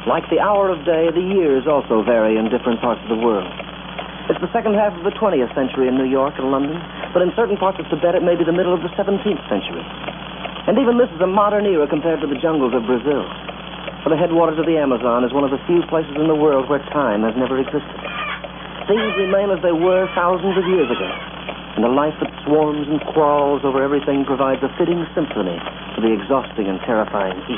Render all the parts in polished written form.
Like the hour of day, the years also vary in different parts of the world. It's the second half of the 20th century in New York and London, but in certain parts of Tibet it may be the middle of the 17th century. And even this is a modern era compared to the jungles of Brazil. For the headwaters of the Amazon is one of the few places in the world where time has never existed. Things remain as they were thousands of years ago, and the life that swarms and crawls over everything provides a fitting symphony to the exhausting and terrifying heat.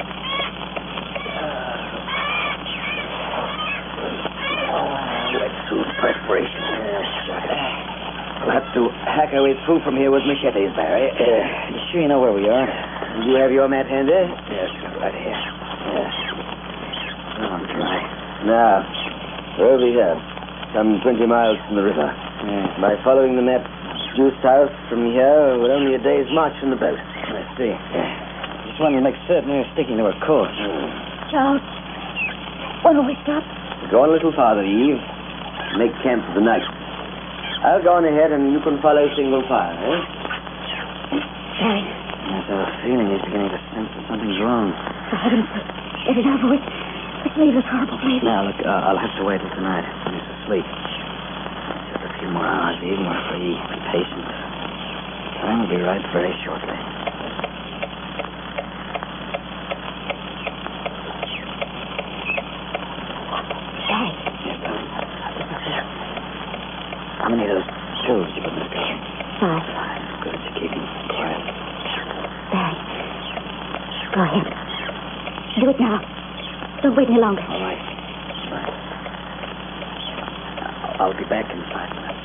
Wetsuit preparation. We'll have to hack our way through from here with machetes, Barry. You sure you know where we are? Do you have your map handy? Yes, right here. Yes. Oh, I'm dry. Now, we're over here, some 20 miles from the river. Yeah. By following the map due south from here, we're only a day's march from the boat. I see. Just wanted to make certain we were sticking to our course. Charles, when will we stop? Go on a little farther, Eve. Make camp for the night. I'll go on ahead and you can follow single file, eh? Barry. Yes, I have a feeling he's beginning to sense that something's wrong. For heaven's sake, get it over with. Let's leave this horrible place. Now, look, I'll have to wait till tonight when he's asleep. Just a few more hours, Eve. We're free. Be patient. Time will be right very shortly. Barry. Yes, darling. How many of those pills you put in this gun? 5. Good. You keep them quiet. Barry. Go ahead. Do it now. Don't wait any longer. All right. I'll be back in 5 minutes.